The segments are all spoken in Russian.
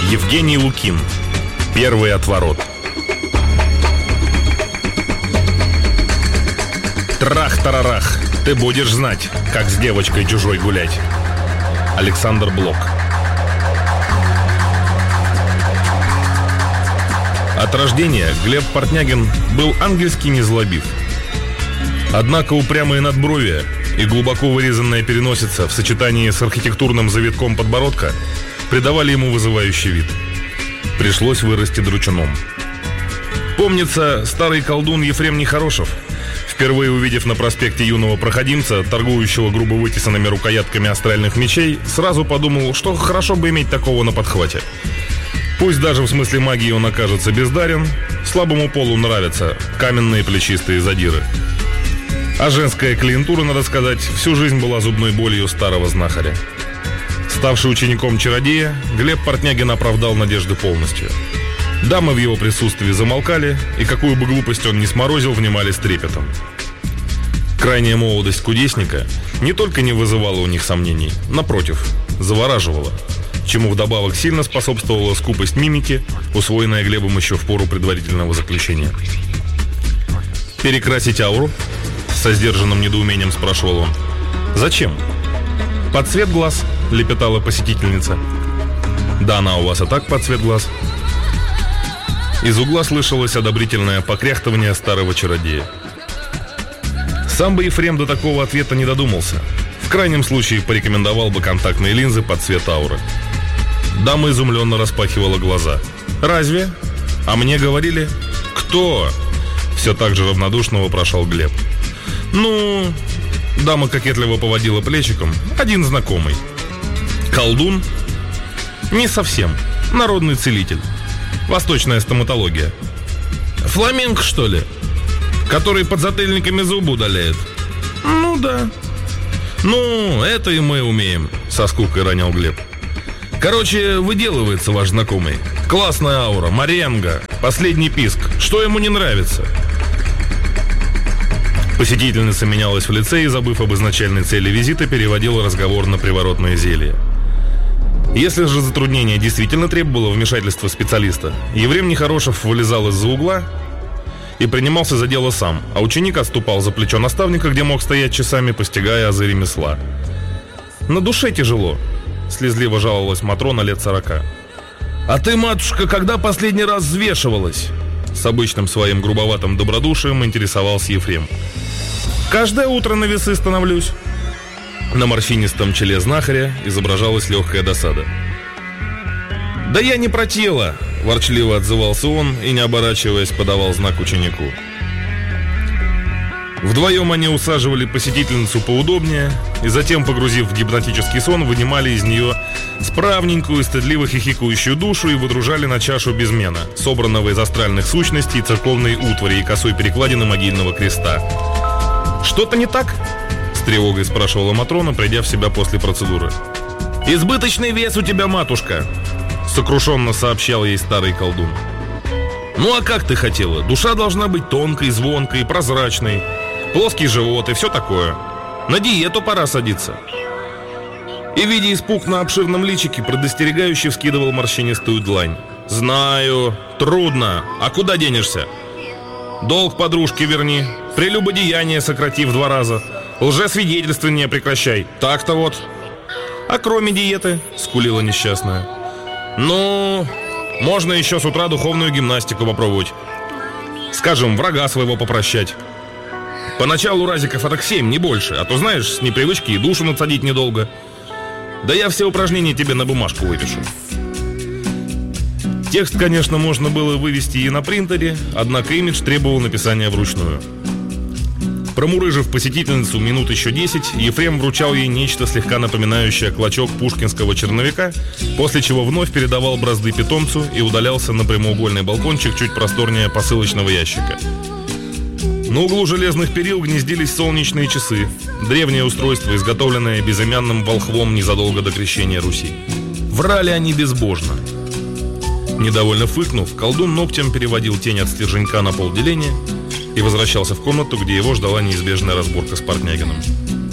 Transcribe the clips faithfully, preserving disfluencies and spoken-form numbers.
Евгений Лукин. Первый отворот. Трах-тарарах, ты будешь знать, как с девочкой чужой гулять. Александр Блок. От рождения Глеб Портнягин был ангельски незлобив. Однако упрямые надбровья и глубоко вырезанная переносица в сочетании с архитектурным завитком подбородка придавали ему вызывающий вид. Пришлось вырасти дручуном. Помнится, старый колдун Ефрем Нехорошев, впервые увидев на проспекте юного проходимца, торгующего грубо вытесанными рукоятками астральных мечей, сразу подумал, что хорошо бы иметь такого на подхвате. Пусть даже в смысле магии он окажется бездарен, слабому полу нравятся каменные плечистые задиры. А женская клиентура, надо сказать, всю жизнь была зубной болью старого знахаря. Ставший учеником чародея, Глеб Портнягин оправдал надежды полностью. Дамы в его присутствии замолкали, и какую бы глупость он ни сморозил, внимали с трепетом. Крайняя молодость кудесника не только не вызывала у них сомнений, напротив, завораживала, чему вдобавок сильно способствовала скупость мимики, усвоенная Глебом еще в пору предварительного заключения. «Перекрасить ауру?» — со сдержанным недоумением спрашивал он. «Зачем?» «Под цвет глаз», — лепетала посетительница. «Да она у вас и так под цвет глаз». Из угла слышалось одобрительное покряхтывание старого чародея. Сам бы Ефрем до такого ответа не додумался. В крайнем случае порекомендовал бы контактные линзы под цвет ауры. Дама изумленно распахивала глаза. «Разве? А мне говорили...» «Кто?» Все так же равнодушно вопрошал Глеб. «Ну...» Дама кокетливо поводила плечиком. «Один знакомый». «Колдун?» «Не совсем. Народный целитель. Восточная стоматология». «Фламенко, что ли? Который подзатыльниками зубы удаляет?» «Ну да». «Ну, это и мы умеем», — со скукой ронял Глеб. «Короче, выделывается ваш знакомый. Классная аура, маренга, последний писк. Что ему не нравится?» Посетительница менялась в лице и, забыв об изначальной цели визита, переводила разговор на приворотное зелье. Если же затруднение действительно требовало вмешательства специалиста, Ефрем Нехорошев вылезал из-за угла и принимался за дело сам, а ученик отступал за плечо наставника, где мог стоять часами, постигая азы ремесла. «На душе тяжело», — слезливо жаловалась Матрона лет сорока. «А ты, матушка, когда последний раз взвешивалась?» С обычным своим грубоватым добродушием интересовался Ефрем. «Каждое утро на весы становлюсь». На морщинистом челе знахаря изображалась легкая досада. «Да я не про тело», — ворчливо отзывался он и, не оборачиваясь, подавал знак ученику. Вдвоем они усаживали посетительницу поудобнее и затем, погрузив в гипнотический сон, вынимали из нее справненькую, стыдливо хихикающую душу и выдружали на чашу безмена, собранного из астральных сущностей, церковной утвари и косой перекладины могильного креста. «Что-то не так?» — с тревогой спрашивала Матрона, придя в себя после процедуры. «Избыточный вес у тебя, матушка», — сокрушенно сообщал ей старый колдун. «Ну а как ты хотела? Душа должна быть тонкой, звонкой, прозрачной, плоский живот и все такое. На диету пора садиться». И, видя испуг на обширном личике, предостерегающе вскидывал морщинистую длань. «Знаю, трудно. А куда денешься? Долг подружке верни, прелюбодеяние сократи в два раза, лжесвидетельствование прекращай. Так-то вот». «А кроме диеты?» — скулила несчастная. «Ну, можно еще с утра духовную гимнастику попробовать. Скажем, врага своего попрощать. Поначалу разиков атак семь, не больше, а то, знаешь, с непривычки и душу надсадить недолго. Да я все упражнения тебе на бумажку выпишу». Текст, конечно, можно было вывести и на принтере, однако имидж требовал написания вручную. Промурыжив посетительницу минут еще десять, Ефрем вручал ей нечто слегка напоминающее клочок пушкинского черновика, после чего вновь передавал бразды питомцу и удалялся на прямоугольный балкончик чуть просторнее посылочного ящика. На углу железных перил гнездились солнечные часы, древнее устройство, изготовленное безымянным волхвом незадолго до крещения Руси. Врали они безбожно. Недовольно фыркнув, колдун ногтем переводил тень от стерженька на пол деления и возвращался в комнату, где его ждала неизбежная разборка с Портнягиным.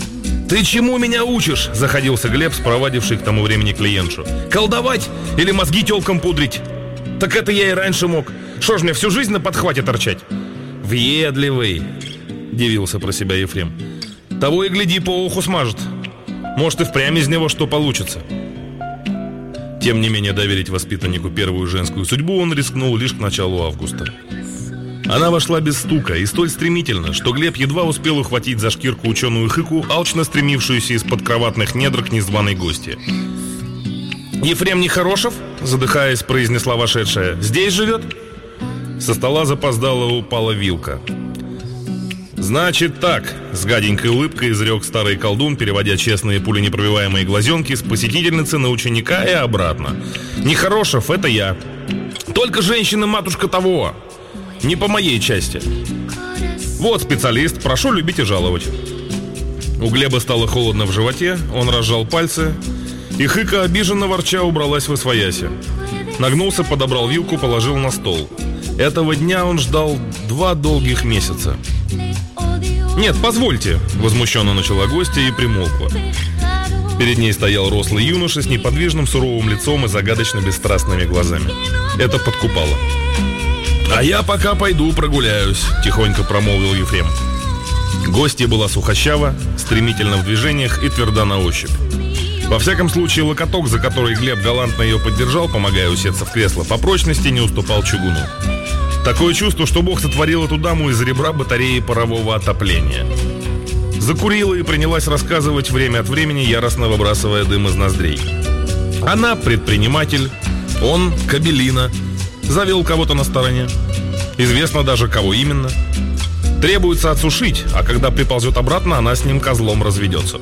«Ты чему меня учишь?» – заходился Глеб, спровадивший к тому времени клиентшу. «Колдовать или мозги тёлкам пудрить? Так это я и раньше мог. Шо ж мне всю жизнь на подхвате торчать?» «Въедливый», – дивился про себя Ефрем. «Того и гляди, по уху смажет. Может, и впрямь из него что получится». Тем не менее, доверить воспитаннику первую женскую судьбу он рискнул лишь к началу августа. Она вошла без стука и столь стремительно, что Глеб едва успел ухватить за шкирку ученую Хыку, алчно стремившуюся из-под кроватных недр к незваной гости. «Ефрем Нехорошев?» – задыхаясь, произнесла вошедшая. «Здесь живет?» Со стола запоздало упала вилка. «Значит так», – с гаденькой улыбкой изрек старый колдун, переводя честные пуленепробиваемые глазенки с посетительницы на ученика и обратно. «Нехорошев – это я. Только женщина-матушка того. Не по моей части. Вот специалист, прошу любить и жаловать». У Глеба стало холодно в животе, он разжал пальцы, и Хыка, обиженно ворча, убралась восвояси. Нагнулся, подобрал вилку, положил на стол. Этого дня он ждал два долгих месяца. «Нет, позвольте», — возмущенно начала гостья и примолкла. Перед ней стоял рослый юноша с неподвижным суровым лицом и загадочно бесстрастными глазами. Это подкупало. «А я пока пойду прогуляюсь», — тихонько промолвил Ефрем. Гостья была сухощава, стремительна в движениях и тверда на ощупь. Во всяком случае, локоток, за который Глеб галантно ее поддержал, помогая усесться в кресло, по прочности не уступал чугуну. Такое чувство, что Бог сотворил эту даму из ребра батареи парового отопления. Закурила и принялась рассказывать время от времени, яростно выбрасывая дым из ноздрей. Она предприниматель, он кабелина, завел кого-то на стороне. Известно даже, кого именно. Требуется отсушить, а когда приползет обратно, она с ним козлом разведется.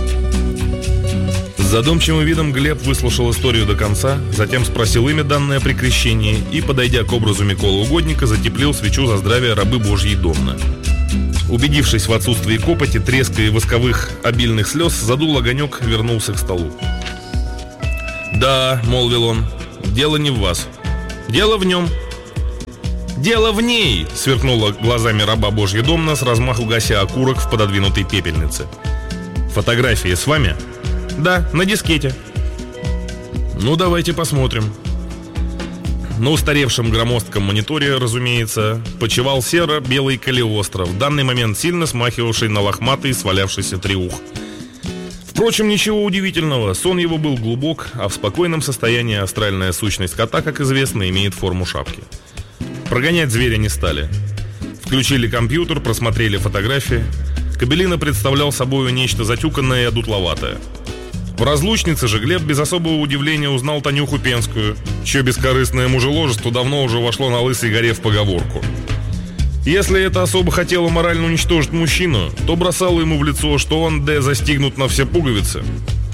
С задумчивым видом Глеб выслушал историю до конца, затем спросил имя, данное при крещении, и, подойдя к образу Миколы Угодника, затеплил свечу за здравие рабы Божьей Домны. Убедившись в отсутствии копоти, треска и восковых обильных слез, задул огонек, вернулся к столу. «Да», — молвил он, — «дело не в вас. Дело в нем». «Дело в ней!» — сверкнула глазами раба Божья Домна, с размаху гася окурок в пододвинутой пепельнице. «Фотографии с вами?» «Да, на дискете». «Ну, давайте посмотрим». На устаревшем громоздком мониторе, разумеется, почивал серо-белый Калиостро, в данный момент сильно смахивавший на лохматый свалявшийся триух. Впрочем, ничего удивительного, сон его был глубок, а в спокойном состоянии астральная сущность кота, как известно, имеет форму шапки. Прогонять зверя не стали. Включили компьютер, просмотрели фотографии. Кабелина представлял собой нечто затюканное и одутловатое. В разлучнице же Глеб без особого удивления узнал Танюху Пенскую, чье бескорыстное мужеложество давно уже вошло на Лысой горе в поговорку. Если эта особа хотела морально уничтожить мужчину, то бросала ему в лицо, что он, д, застигнут на все пуговицы.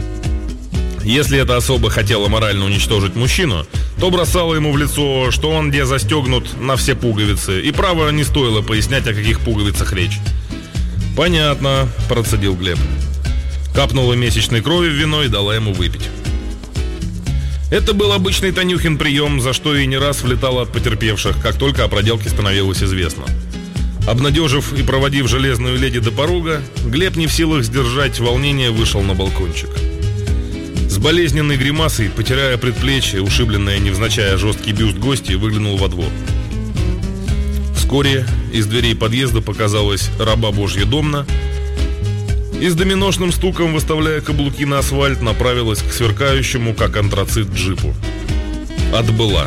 Если эта особа хотела морально уничтожить мужчину, то бросала ему в лицо, что он, д, застегнут на все пуговицы, и право не стоило пояснять, о каких пуговицах речь. «Понятно», – процедил Глеб. Капнула месячной крови в вино и дала ему выпить. Это был обычный Танюхин прием, за что и не раз влетало от потерпевших, как только о проделке становилось известно. Обнадежив и проводив железную леди до порога, Глеб, не в силах сдержать волнение, вышел на балкончик. С болезненной гримасой, потирая предплечье, ушибленное невзначай жесткий бюст гостя, выглянул во двор. Вскоре из дверей подъезда показалась раба Божья Домна и с доминошным стуком, выставляя каблуки на асфальт, направилась к сверкающему, как антрацит, джипу. Отбыла.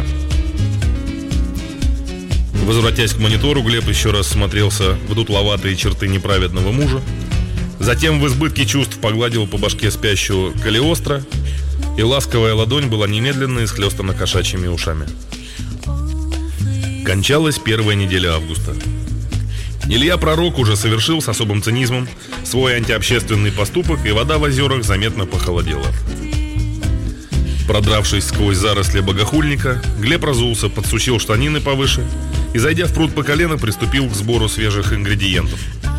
Возвратясь к монитору, Глеб еще раз смотрелся в дутловатые черты неправедного мужа, затем в избытке чувств погладил по башке спящего Калиостро, и ласковая ладонь была немедленно исхлестана кошачьими ушами. Кончалась первая неделя августа. Илья Пророк уже совершил с особым цинизмом свой антиобщественный поступок, и вода в озерах заметно похолодела. Продравшись сквозь заросли богохульника, Глеб разулся, подсучил штанины повыше и, зайдя в пруд по колено, приступил к сбору свежих ингредиентов.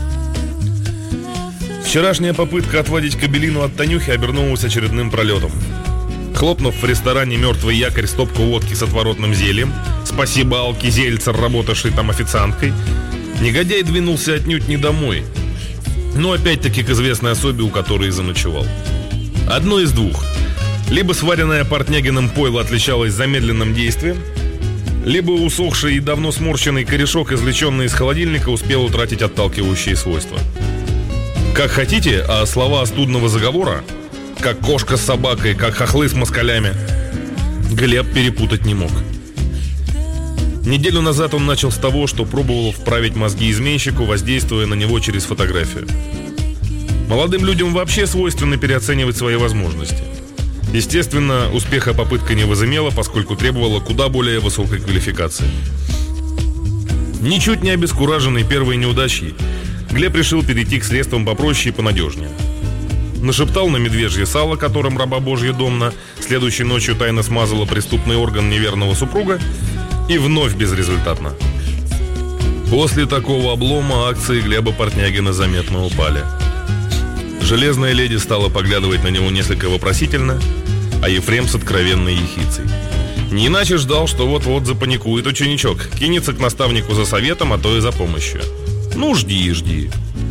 Вчерашняя попытка отводить кабелину от Танюхи обернулась очередным пролетом. Хлопнув в ресторане «Мертвый якорь» стопку водки с отворотным зельем, спасибо Алке Зельцер, работавшей там официанткой, негодяй двинулся отнюдь не домой. Но опять-таки к известной особе, у которой и заночевал. Одно из двух. Либо сваренное Портнягиным пойло отличалось замедленным действием, либо усохший и давно сморщенный корешок, извлеченный из холодильника, успел утратить отталкивающие свойства. Как хотите, а слова остудного заговора, как кошка с собакой, как хохлы с москалями, Глеб перепутать не мог. Неделю назад он начал с того, что пробовал вправить мозги изменщику, воздействуя на него через фотографию. Молодым людям вообще свойственно переоценивать свои возможности. Естественно, успеха попытка не возымела, поскольку требовала куда более высокой квалификации. Ничуть не обескураженный первой неудачей, Глеб решил перейти к средствам попроще и понадежнее. Нашептал на медвежье сало, которым раба Божья Домна следующей ночью тайно смазала преступный орган неверного супруга, и вновь безрезультатно. После такого облома акции Глеба Портнягина заметно упали. Железная леди стала поглядывать на него несколько вопросительно, а Ефрем с откровенной ехицей. Не иначе ждал, что вот-вот запаникует ученичок, кинется к наставнику за советом, а то и за помощью. Ну, жди и жди.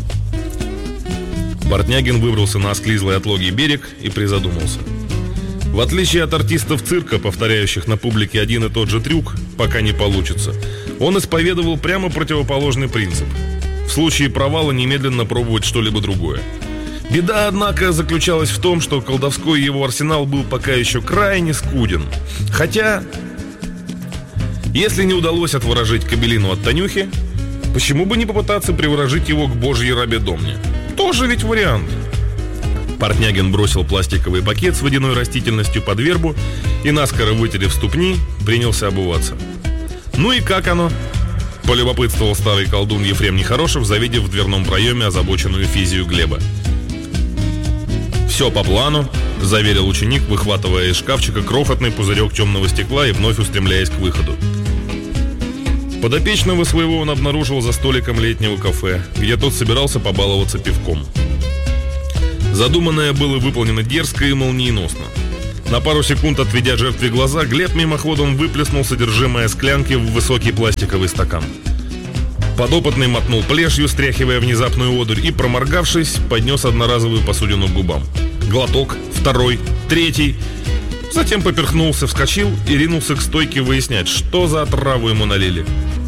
Портнягин выбрался на осклизлый отлогий берег и призадумался. В отличие от артистов цирка, повторяющих на публике один и тот же трюк, пока не получится, он исповедовал прямо противоположный принцип. В случае провала немедленно пробовать что-либо другое. Беда, однако, заключалась в том, что колдовской его арсенал был пока еще крайне скуден. Хотя, если не удалось отворожить Кобелину от Танюхи, почему бы не попытаться приворожить его к Божьей рабе Домне? Тоже ведь вариант. Портнягин бросил пластиковый пакет с водяной растительностью под вербу и, наскоро вытерев ступни, принялся обуваться. «Ну и как оно?» — полюбопытствовал старый колдун Ефрем Нехорошев, завидев в дверном проеме озабоченную физию Глеба. «Все по плану», — заверил ученик, выхватывая из шкафчика крохотный пузырек темного стекла и вновь устремляясь к выходу. Подопечного своего он обнаружил за столиком летнего кафе, где тот собирался побаловаться пивком. Задуманное было выполнено дерзко и молниеносно. На пару секунд отведя жертве глаза, Глеб мимоходом выплеснул содержимое склянки в высокий пластиковый стакан. Подопытный мотнул плешью, стряхивая внезапную одурь, и, проморгавшись, поднес одноразовую посудину к губам. Глоток, второй, третий. Затем поперхнулся, вскочил и ринулся к стойке выяснять, что за отраву ему налили.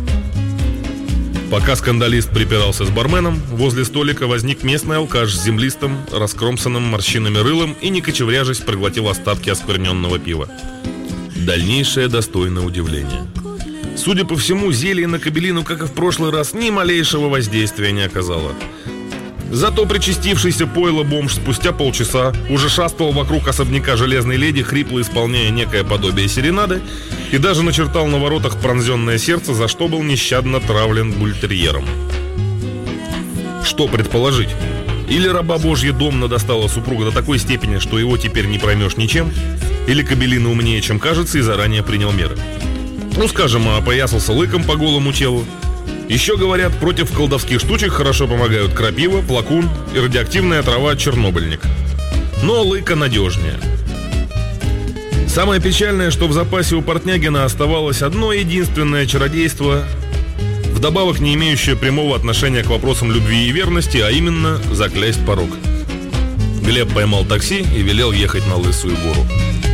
Пока скандалист припирался с барменом, возле столика возник местный алкаш с землистым, раскромсанным морщинами рылом и, не кочевряжись, проглотил остатки оскверненного пива. Дальнейшее достойно удивления. Судя по всему, зелье на Кобелину, как и в прошлый раз, ни малейшего воздействия не оказало. Зато причастившийся пойло бомж спустя полчаса уже шастал вокруг особняка Железной леди, хрипло исполняя некое подобие серенады, и даже начертал на воротах пронзенное сердце, за что был нещадно травлен бультерьером. Что предположить? Или раба Божья Домна достала супруга до такой степени, что его теперь не проймешь ничем, или Кобелина умнее, чем кажется, и заранее принял меры. Ну, скажем, опоясался лыком по голому телу. Еще, говорят, против колдовских штучек хорошо помогают крапива, плакун и радиоактивная трава чернобыльник. Но лыка надежнее. Самое печальное, что в запасе у Портнягина оставалось одно единственное чародейство, вдобавок не имеющее прямого отношения к вопросам любви и верности, а именно заклясть порок. Глеб поймал такси и велел ехать на Лысую гору.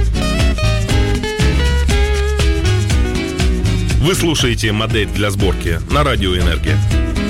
Вы слушаете «Модель для сборки» на Радио Энергия.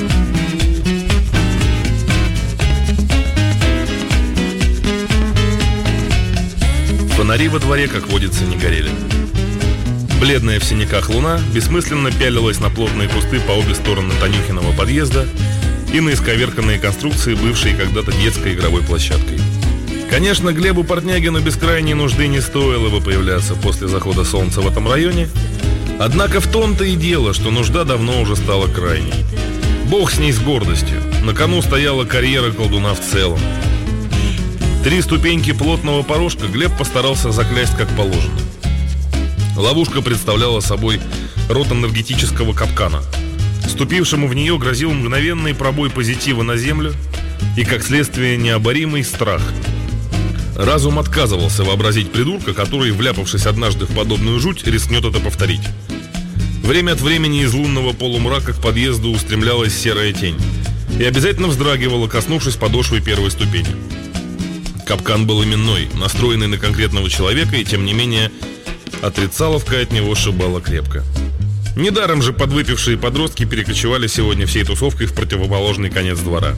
Фонари во дворе, как водится, не горели. Бледная в синяках луна бессмысленно пялилась на плотные кусты по обе стороны Танюхиного подъезда и на исковерканные конструкции, бывшие когда-то детской игровой площадкой. Конечно, Глебу Портнягину без крайней нужды не стоило бы появляться после захода солнца в этом районе. Однако в том-то и дело, что нужда давно уже стала крайней. Бог с ней, с гордостью. На кону стояла карьера колдуна в целом. Три ступеньки плотного порожка Глеб постарался заклясть как положено. Ловушка представляла собой рот энергетического капкана. Ступившему в нее грозил мгновенный пробой позитива на землю и, как следствие, необоримый страх. Разум отказывался вообразить придурка, который, вляпавшись однажды в подобную жуть, рискнет это повторить. Время от времени из лунного полумрака к подъезду устремлялась серая тень. и обязательно вздрагивала, коснувшись подошвы первой ступени. Капкан был именной, настроенный на конкретного человека, и тем не менее отрицаловка от него шибала крепко. Недаром же подвыпившие подростки перекочевали сегодня всей тусовкой в противоположный конец двора.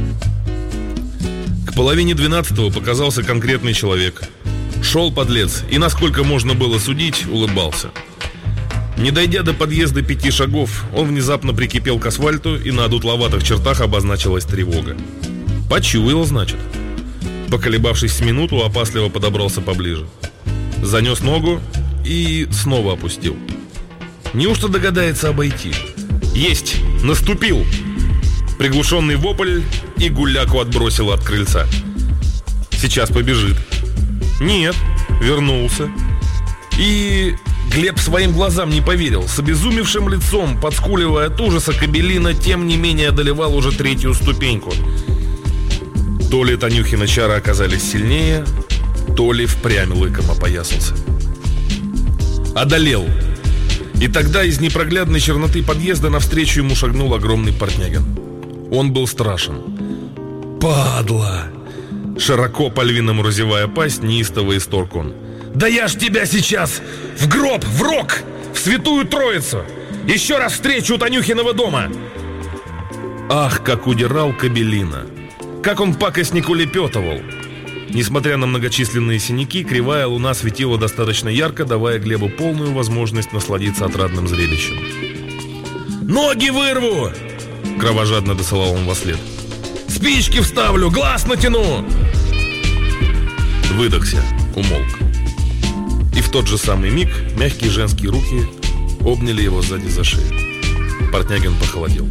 К половине двенадцатого показался конкретный человек. Шел подлец и, насколько можно было судить, улыбался. Не дойдя до подъезда пяти шагов, он внезапно прикипел к асфальту, и на одутловатых чертах обозначилась тревога. Почуял, значит. Поколебавшись с минуту, опасливо подобрался поближе. Занес ногу и снова опустил. Неужто догадается обойти? Есть! Наступил! Приглушенный вопль, и гуляку отбросило от крыльца. Сейчас побежит. Нет, вернулся. И Глеб своим глазам не поверил. С обезумевшим лицом, подскуливая от ужаса, Кобелина тем не менее одолевал уже третью ступеньку. То ли Танюхина чары оказались сильнее, то ли впрямь лыком опоясался. Одолел. И тогда из непроглядной черноты подъезда навстречу ему шагнул огромный Портнягин. Он был страшен. «Падла!» Широко по-львиному разевая пасть, неистово исторг он. «Да я ж тебя сейчас в гроб, в рог, в святую Троицу! Еще раз встречу у Танюхиного дома!» Ах, как удирал Кобелина! Как он пакостник улепетывал! Несмотря на многочисленные синяки, кривая луна светила достаточно ярко, давая Глебу полную возможность насладиться отрадным зрелищем. «Ноги вырву!» — кровожадно досылал он вослед. «Спички вставлю, глаз натяну!» Выдохся, умолк. И в тот же самый миг мягкие женские руки обняли его сзади за шею. Портнягин похолодел.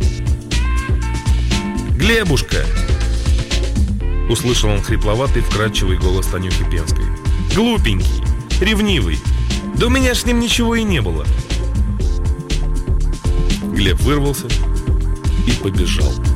«Глебушка!» — услышал он хрипловатый, вкрадчивый голос Танюхи Пенской. «Глупенький, ревнивый. Да у меня ж с ним ничего и не было». Глеб вырвался и побежал.